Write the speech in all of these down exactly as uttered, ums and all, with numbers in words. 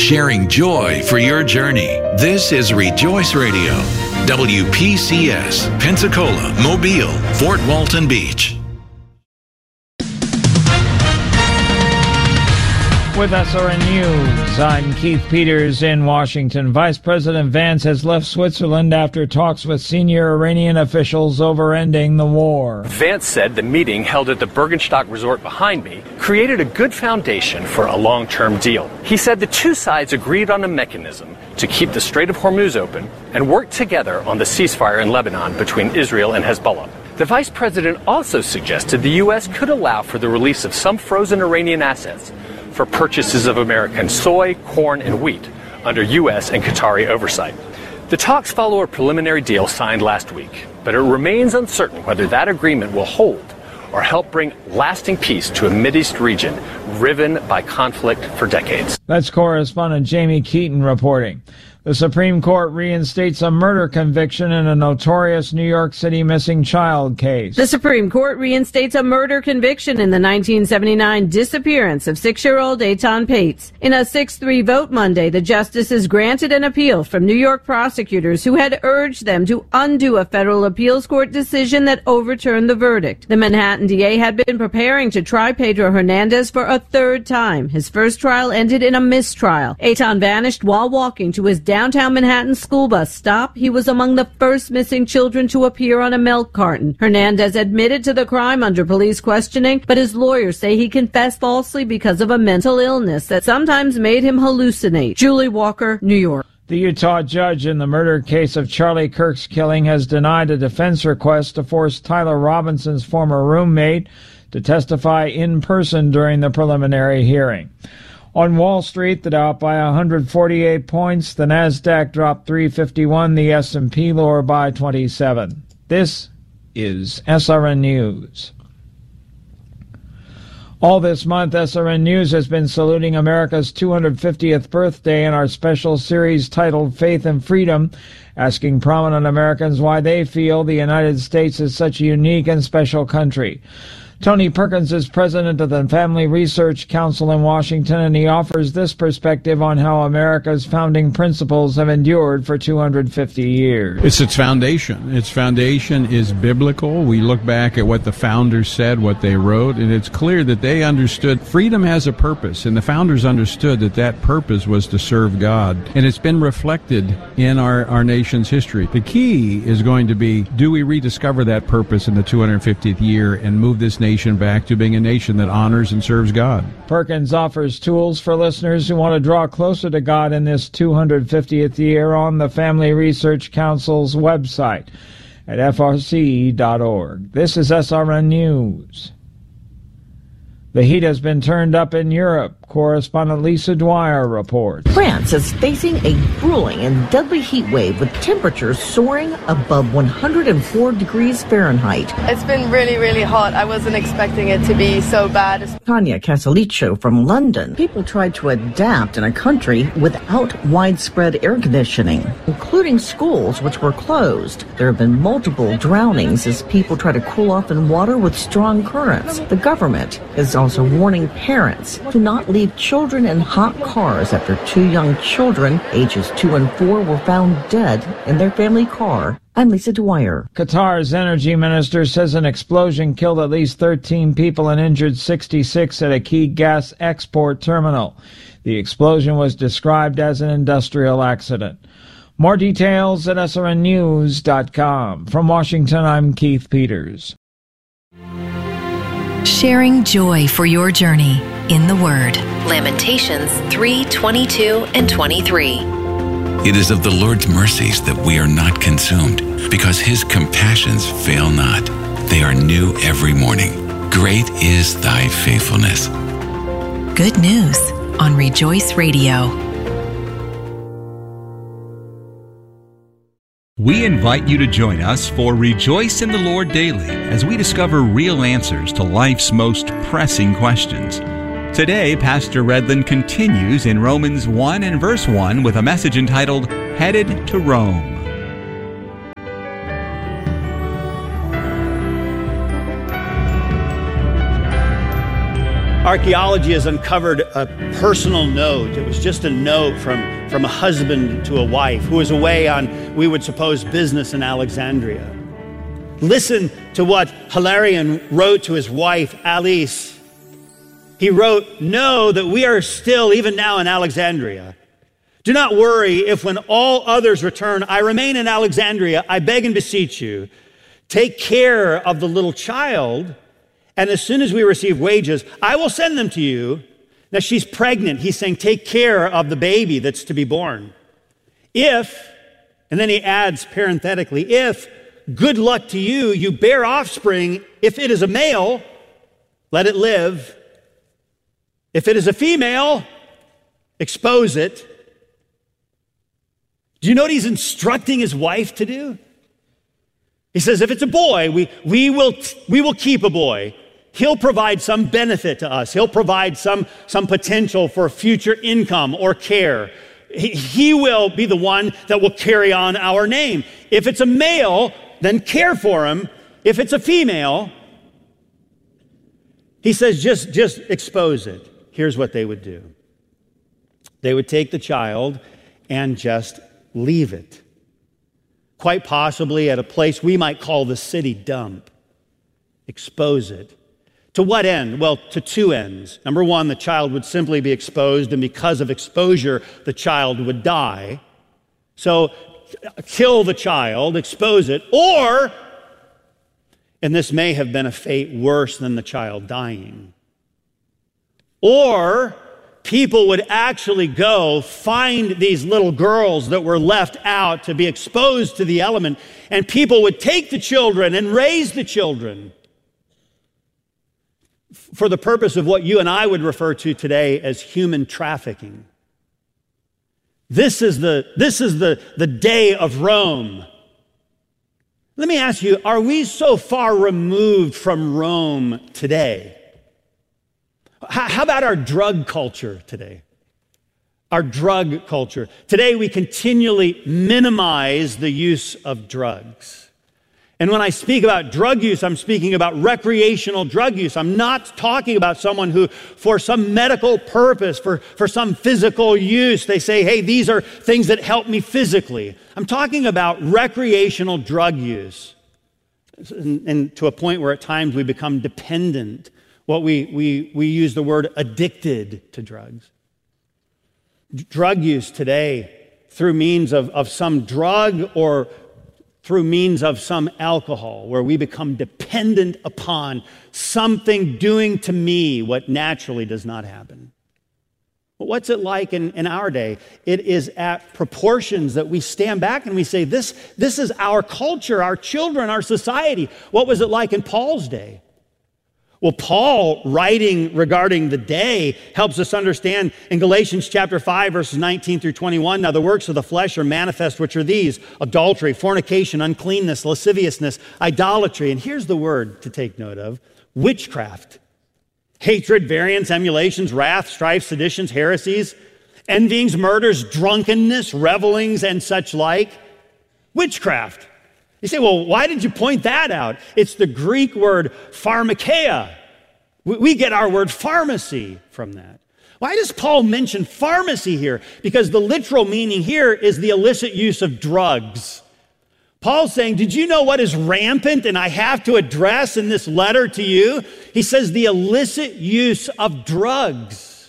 sharing joy for your journey. This is Rejoice Radio, W P C S, Pensacola, Mobile, Fort Walton Beach. With S R N News, I'm Keith Peters in Washington. Vice President Vance has left Switzerland after talks with senior Iranian officials over ending the war. Vance said the meeting held at the Bergenstock Resort behind me created a good foundation for a long-term deal. He said the two sides agreed on a mechanism to keep the Strait of Hormuz open and work together on the ceasefire in Lebanon between Israel and Hezbollah. The vice president also suggested the U S could allow for the release of some frozen Iranian assets for purchases of American soy, corn, and wheat under U S and Qatari oversight. The talks follow a preliminary deal signed last week, but it remains uncertain whether that agreement will hold or help bring lasting peace to a Mideast region riven by conflict for decades. That's correspondent Jamie Keaton reporting. The Supreme Court reinstates a murder conviction in a notorious New York City missing child case. The Supreme Court reinstates a murder conviction in the nineteen seventy-nine disappearance of six-year-old Eitan Pates. In a six three vote Monday, the justices granted an appeal from New York prosecutors who had urged them to undo a federal appeals court decision that overturned the verdict. The Manhattan D A had been preparing to try Pedro Hernandez for a third time. His first trial ended in a mistrial. Eitan vanished while walking to his downtown Manhattan school bus stop. He was among the first missing children to appear on a milk carton. Hernandez admitted to the crime under police questioning, but his lawyers say he confessed falsely because of a mental illness that sometimes made him hallucinate. Julie Walker, New York. The Utah judge in the murder case of Charlie Kirk's killing has denied a defense request to force Tyler Robinson's former roommate to testify in person during the preliminary hearing. On Wall Street, the Dow up by one hundred forty-eight points, the Nasdaq dropped three fifty-one, the S and P lower by twenty-seven. This is S R N News. All this month, S R N News has been saluting America's two hundred fiftieth birthday in our special series titled Faith and Freedom, asking prominent Americans why they feel the United States is such a unique and special country. Tony Perkins is president of the Family Research Council in Washington, and he offers this perspective on how America's founding principles have endured for two hundred fifty years. It's its foundation. Its foundation is biblical. We look back at what the founders said, what they wrote, and it's clear that they understood freedom has a purpose, and the founders understood that that purpose was to serve God. And it's been reflected in our, our nation's history. The key is going to be, do we rediscover that purpose in the two hundred fiftieth year and move this nation back to being a nation that honors and serves God? Perkins offers tools for listeners who want to draw closer to God in this two hundred fiftieth year on the Family Research Council's website at F R C dot org. This is S R N News. The heat has been turned up in Europe. Correspondent Lisa Dwyer reports. France is facing a grueling and deadly heat wave with temperatures soaring above one hundred four degrees Fahrenheit. It's been really, really hot. I wasn't expecting it to be so bad. Tanya Casalicio from London. People tried to adapt in a country without widespread air conditioning, including schools which were closed. There have been multiple drownings as people try to cool off in water with strong currents. The government is also warning parents to not leave children in hot cars after two young children, ages two and four, were found dead in their family car. I'm Lisa Dwyer. Qatar's energy minister says an explosion killed at least thirteen people and injured sixty-six at a key gas export terminal. The explosion was described as an industrial accident. More details at S R N news dot com. From Washington, I'm Keith Peters. Sharing joy for your journey in the Word. Lamentations three twenty-two and twenty-three. It is of the Lord's mercies that we are not consumed, because his compassions fail not. They are new every morning. Great is thy faithfulness. Good news on Rejoice Radio. We invite you to join us for Rejoice in the Lord Daily as we discover real answers to life's most pressing questions. Today, Pastor Redland continues in Romans one and verse one with a message entitled, Headed to Rome. Archaeology has uncovered a personal note. It was just a note from, from a husband to a wife who was away on, we would suppose, business in Alexandria. Listen to what Hilarion wrote to his wife, Alice. He wrote, "Know that we are still, even now, in Alexandria. Do not worry if when all others return, I remain in Alexandria. I beg and beseech you, take care of the little child, and as soon as we receive wages, I will send them to you." Now she's pregnant. He's saying, take care of the baby that's to be born. If, and then he adds parenthetically, if, good luck to you, you bear offspring, if it is a male, let it live. If it is a female, expose it. Do you know what he's instructing his wife to do? He says, if it's a boy, we, we, will, we will keep a boy. He'll provide some benefit to us. He'll provide some, some potential for future income or care. He, he will be the one that will carry on our name. If it's a male, then care for him. If it's a female, he says, just, just expose it. Here's what they would do. They would take the child and just leave it. Quite possibly at a place we might call the city dump. Expose it. To what end? Well, to two ends. Number one, the child would simply be exposed, and because of exposure, the child would die. So, kill the child, expose it, or, and this may have been a fate worse than the child dying, or people would actually go find these little girls that were left out to be exposed to the element, and people would take the children and raise the children for the purpose of what you and I would refer to today as human trafficking. This is the, this is the, the day of Rome. Let me ask you, are we so far removed from Rome today? How, how about our drug culture today? Our drug culture. Today we continually minimize the use of drugs. And when I speak about drug use, I'm speaking about recreational drug use. I'm not talking about someone who, for some medical purpose, for, for some physical use, they say, hey, these are things that help me physically. I'm talking about recreational drug use. And, and to a point where at times we become dependent. What we, we, we use the word addicted to drugs. Drug use today through means of, of some drug or through means of some alcohol, where we become dependent upon something doing to me what naturally does not happen. But what's it like in, in our day? It is at proportions that we stand back and we say, this, this is our culture, our children, our society. What was it like in Paul's day? Well, Paul, writing regarding the day, helps us understand in Galatians chapter five, verses nineteen through twenty-one, now the works of the flesh are manifest, which are these: adultery, fornication, uncleanness, lasciviousness, idolatry. And here's the word to take note of: witchcraft, hatred, variance, emulations, wrath, strife, seditions, heresies, envyings, murders, drunkenness, revelings, and such like. Witchcraft. You say, well, why did you point that out? It's the Greek word pharmakeia. We get our word pharmacy from that. Why does Paul mention pharmacy here? Because the literal meaning here is the illicit use of drugs. Paul's saying, did you know what is rampant and I have to address in this letter to you? He says the illicit use of drugs.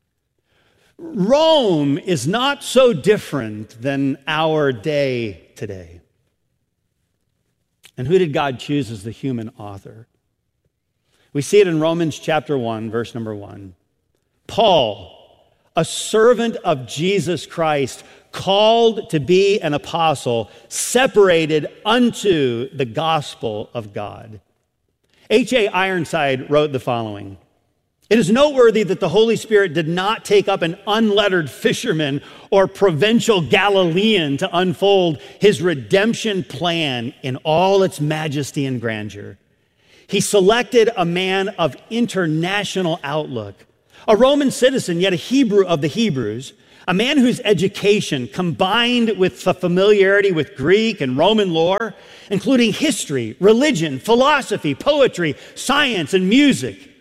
Rome is not so different than our day today. And who did God choose as the human author? We see it in Romans chapter one, verse number one. Paul, a servant of Jesus Christ, called to be an apostle, separated unto the gospel of God. H A Ironside wrote the following: it is noteworthy that the Holy Spirit did not take up an unlettered fisherman or provincial Galilean to unfold his redemption plan in all its majesty and grandeur. He selected a man of international outlook, a Roman citizen, yet a Hebrew of the Hebrews, a man whose education, combined with the familiarity with Greek and Roman lore, including history, religion, philosophy, poetry, science, and music,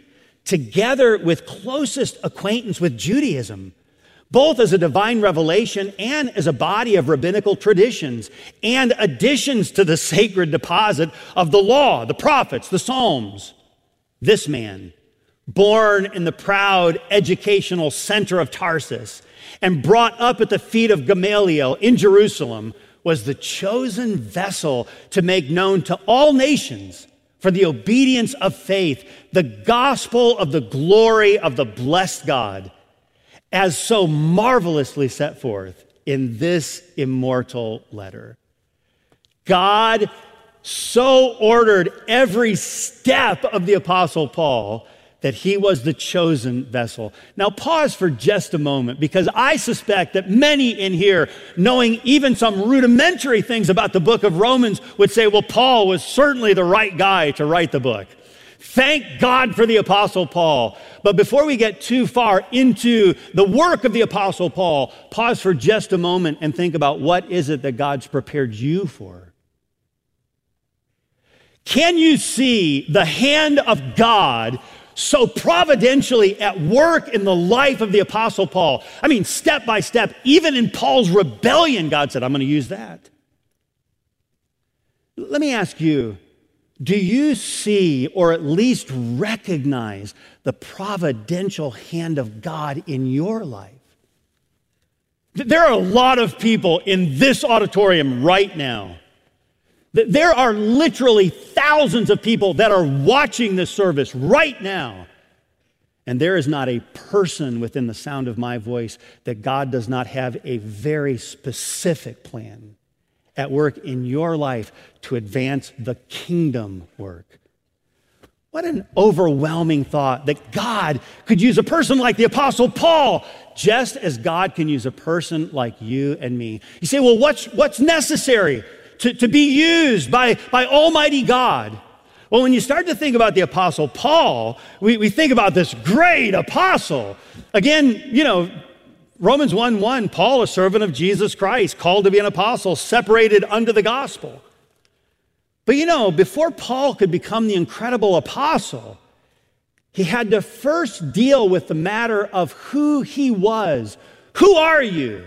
together with closest acquaintance with Judaism, both as a divine revelation and as a body of rabbinical traditions and additions to the sacred deposit of the law, the prophets, the Psalms. This man, born in the proud educational center of Tarsus and brought up at the feet of Gamaliel in Jerusalem, was the chosen vessel to make known to all nations, for the obedience of faith, the gospel of the glory of the blessed God, as so marvelously set forth in this immortal letter. God so ordered every step of the Apostle Paul that he was the chosen vessel. Now pause for just a moment, because I suspect that many in here, knowing even some rudimentary things about the book of Romans, would say, well, Paul was certainly the right guy to write the book. Thank God for the Apostle Paul. But before we get too far into the work of the Apostle Paul, pause for just a moment and think about what is it that God's prepared you for. Can you see the hand of God so providentially at work in the life of the Apostle Paul? I mean, step by step, even in Paul's rebellion, God said, I'm going to use that. Let me ask you, do you see or at least recognize the providential hand of God in your life? There are a lot of people in this auditorium right now. There are literally thousands of people that are watching this service right now. And there is not a person within the sound of my voice that God does not have a very specific plan at work in your life to advance the kingdom work. What an overwhelming thought that God could use a person like the Apostle Paul, just as God can use a person like you and me. You say, well, what's, what's necessary to, to be used by, by Almighty God? Well, when you start to think about the Apostle Paul, we, we think about this great apostle. Again, you know, Romans one one, Paul, a servant of Jesus Christ, called to be an apostle, separated unto the gospel. But you know, before Paul could become the incredible apostle, he had to first deal with the matter of who he was. Who are you?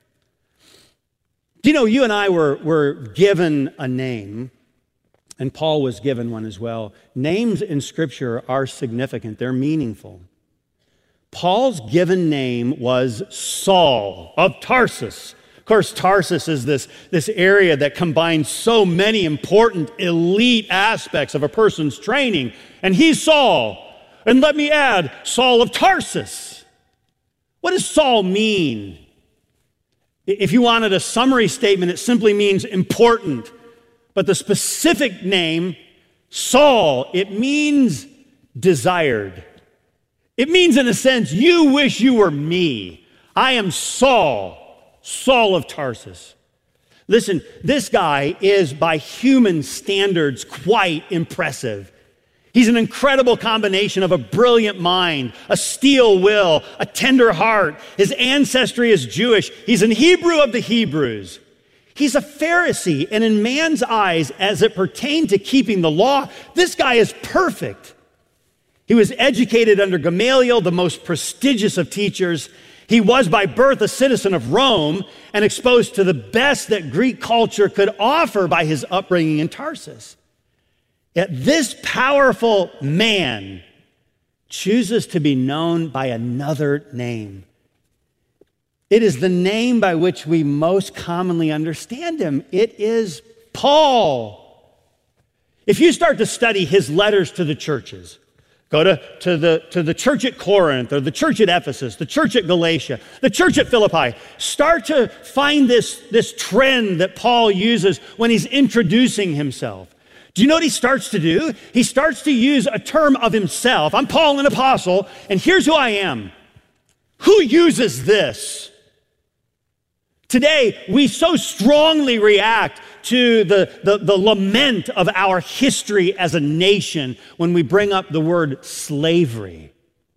Do you know, you and I were, were given a name, and Paul was given one as well. Names in Scripture are significant. They're meaningful. Paul's given name was Saul of Tarsus. Of course, Tarsus is this, this area that combines so many important elite aspects of a person's training. And he's Saul. And let me add, Saul of Tarsus. What does Saul mean? If you wanted a summary statement, it simply means important. But the specific name, Saul, it means desired. It means, in a sense, you wish you were me. I am Saul, Saul of Tarsus. Listen, this guy is, by human standards, quite impressive. He's an incredible combination of a brilliant mind, a steel will, a tender heart. His ancestry is Jewish. He's an Hebrew of the Hebrews. He's a Pharisee, and in man's eyes, as it pertained to keeping the law, this guy is perfect. He was educated under Gamaliel, the most prestigious of teachers. He was by birth a citizen of Rome and exposed to the best that Greek culture could offer by his upbringing in Tarsus. Yet this powerful man chooses to be known by another name. It is the name by which we most commonly understand him. It is Paul. If you start to study his letters to the churches, go to, to, the, to the church at Corinth, or the church at Ephesus, the church at Galatia, the church at Philippi. Start to find this, this trend that Paul uses when he's introducing himself. Do you know what he starts to do? He starts to use a term of himself. I'm Paul, an apostle, and here's who I am. Who uses this? Today, we so strongly react to the, the, the lament of our history as a nation when we bring up the word slavery.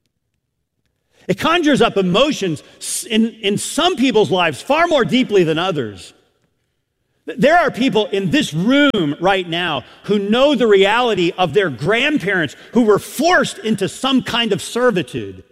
It conjures up emotions in, in some people's lives far more deeply than others. There are people in this room right now who know the reality of their grandparents who were forced into some kind of servitude.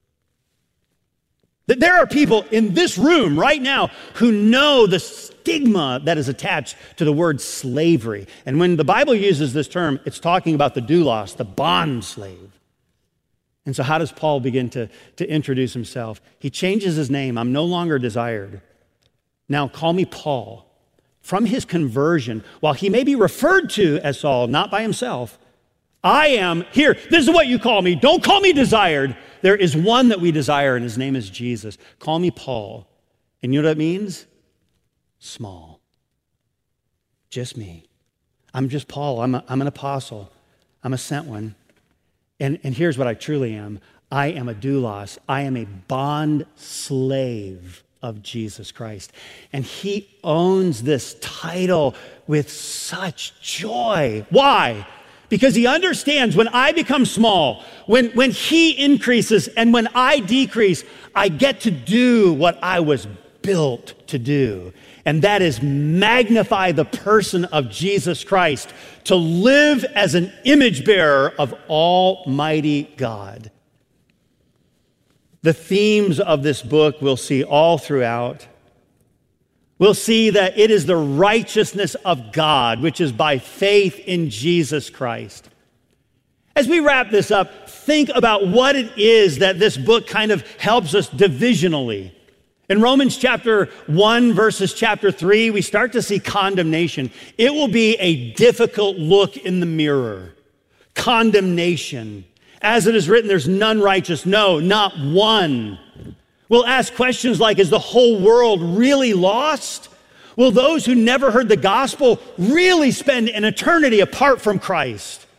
There are people in this room right now who know the stigma that is attached to the word slavery. And when the Bible uses this term, it's talking about the doulos, the bond slave. And so how does Paul begin to, to introduce himself? He changes his name. I'm no longer desired. Now call me Paul. From his conversion, while he may be referred to as Saul, not by himself, I am here. This is what you call me. Don't call me desired. There is one that we desire, and his name is Jesus. Call me Paul. And you know what it means? Small. Just me. I'm just Paul. I'm, a, I'm an apostle. I'm a sent one. And, and here's what I truly am. I am a doulos. I am a bond slave of Jesus Christ. And he owns this title with such joy. Why? Because he understands when I become small, when, when he increases and when I decrease, I get to do what I was built to do. And that is magnify the person of Jesus Christ, to live as an image bearer of Almighty God. The themes of this book we'll see all throughout. We'll see that it is the righteousness of God, which is by faith in Jesus Christ. As we wrap this up, think about what it is that this book kind of helps us divisionally. In Romans chapter one verses chapter three, we start to see condemnation. It will be a difficult look in the mirror. Condemnation. As it is written, there's none righteous, no, not one. We'll ask questions like, is the whole world really lost? Will those who never heard the gospel really spend an eternity apart from Christ?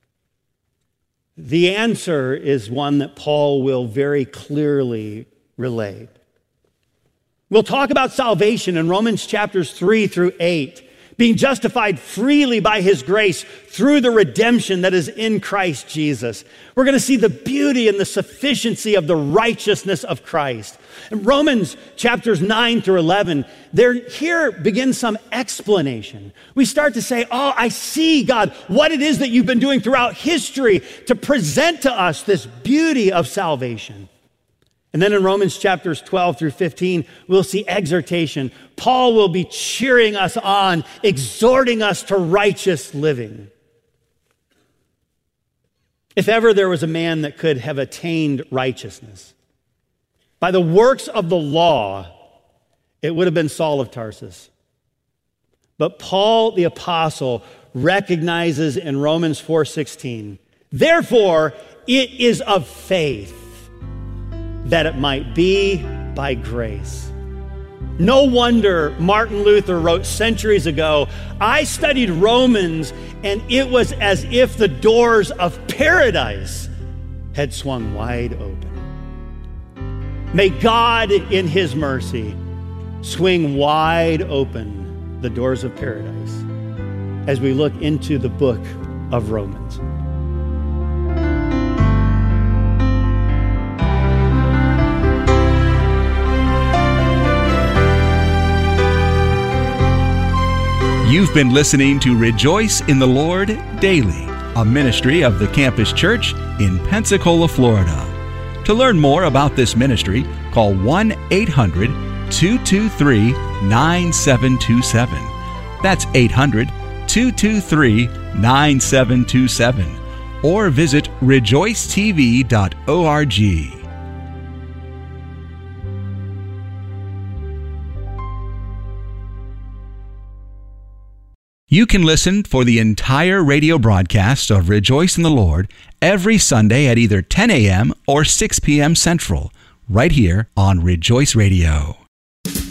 The answer is one that Paul will very clearly relate. We'll talk about salvation in Romans chapters three through eight. Being justified freely by his grace through the redemption that is in Christ Jesus. We're going to see the beauty and the sufficiency of the righteousness of Christ. In Romans chapters nine through eleven, there here begins some explanation. We start to say, oh, I see, God, what it is that you've been doing throughout history to present to us this beauty of salvation. And then in Romans chapters twelve through fifteen, we'll see exhortation. Paul will be cheering us on, exhorting us to righteous living. If ever there was a man that could have attained righteousness by the works of the law, it would have been Saul of Tarsus. But Paul the apostle recognizes in Romans four sixteen, therefore it is of faith, that it might be by grace. No wonder Martin Luther wrote centuries ago, I studied Romans and it was as if the doors of paradise had swung wide open. May God in his mercy swing wide open the doors of paradise as we look into the book of Romans. You've been listening to Rejoice in the Lord Daily, a ministry of the Campus Church in Pensacola, Florida. To learn more about this ministry, call one eight hundred two two three nine seven two seven. That's eight hundred two two three nine seven two seven. Or visit rejoice t v dot org. You can listen for the entire radio broadcast of Rejoice in the Lord every Sunday at either ten a.m. or six p.m. Central, right here on Rejoice Radio.